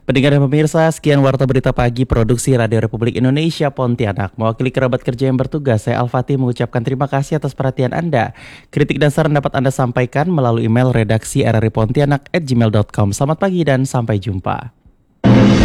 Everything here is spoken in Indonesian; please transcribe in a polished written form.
Pendengar dan pemirsa, sekian Warta Berita Pagi Produksi Radio Republik Indonesia Pontianak. Mewakili kerabat kerja yang bertugas, saya Al-Fatih mengucapkan terima kasih atas perhatian Anda. Kritik dan saran dapat Anda sampaikan melalui email redaksi rripontianak@gmail.com. Selamat pagi dan sampai jumpa.